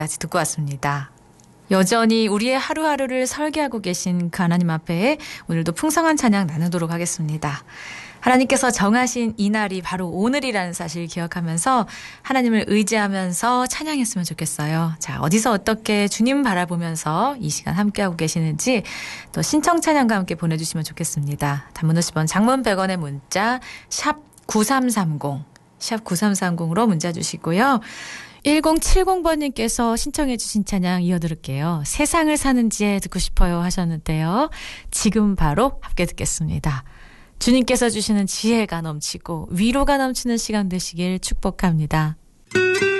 까지 듣고 왔습니다. 여전히 우리의 하루하루를 설계하고 계신 그 하나님 앞에 오늘도 풍성한 찬양 나누도록 하겠습니다. 하나님께서 정하신 이 날이 바로 오늘이라는 사실 기억하면서 하나님을 의지하면서 찬양했으면 좋겠어요. 자, 어디서 어떻게 주님 바라보면서 이 시간 함께하고 계시는지 또 신청 찬양과 함께 보내주시면 좋겠습니다. 단문 50원, 장문 100원의 문자 샵 9330, 샵 9330으로 문자 주시고요. 1070번님께서 신청해 주신 찬양 이어들을게요. 세상을 사는 지혜 듣고 싶어요 하셨는데요. 지금 바로 함께 듣겠습니다. 주님께서 주시는 지혜가 넘치고 위로가 넘치는 시간 되시길 축복합니다.